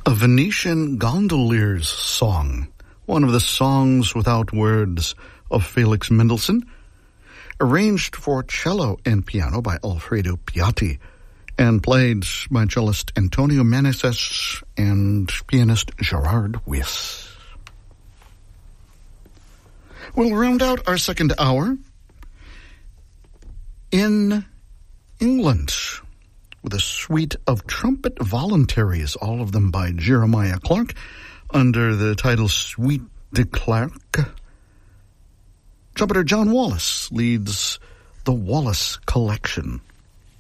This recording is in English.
A Venetian Gondolier's Song, one of the songs without words of Felix Mendelssohn, arranged for cello and piano by Alfredo Piatti, and played by cellist Antonio Meneses and pianist Gerard Wyss. We'll round out our second hour in England with a suite of trumpet voluntaries, all of them by Jeremiah Clark, under the title Suite de Clark. Trumpeter John Wallace leads the Wallace Collection.